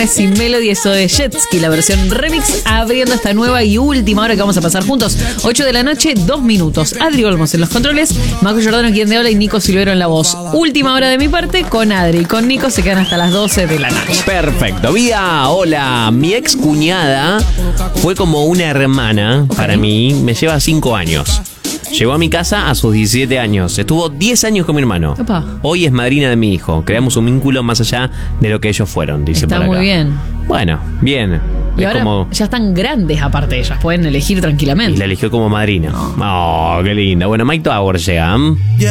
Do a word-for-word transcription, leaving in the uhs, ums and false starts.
viernes sin Melody, eso de Jetski, la versión remix, abriendo esta nueva y última hora que vamos a pasar juntos. ocho de la noche, dos minutos. Adri Olmos en los controles, Maco Giordano quien te habla y Nico Silvero en la voz. Última hora de mi parte con Adri. Con Nico se quedan hasta las doce de la noche. Perfecto. Vía, hola. Mi ex cuñada fue como una hermana para mí. Me lleva cinco años. Llegó a mi casa a sus diecisiete años. Estuvo diez años con mi hermano. Opa. Hoy es madrina de mi hijo. Creamos un vínculo más allá de lo que ellos fueron, dice Está por acá. muy bien. Bueno, bien. Y es ahora como... ya están grandes aparte ellas, pueden elegir tranquilamente. Y la eligió como madrina. Oh, qué linda. Bueno, Mike Tower llega.